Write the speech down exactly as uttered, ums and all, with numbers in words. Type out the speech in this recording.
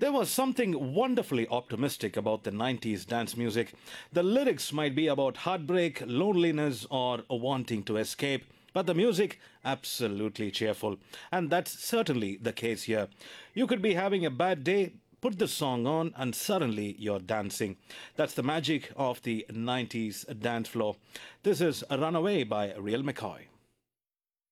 There was something wonderfully optimistic about the nineties dance music. The lyrics might be about heartbreak, loneliness, or wanting to escape, but the music, absolutely cheerful. And that's certainly the case here. You could be having a bad day, put the song on, and suddenly you're dancing. That's the magic of the nineties dance floor. This is Runaway by Real McCoy.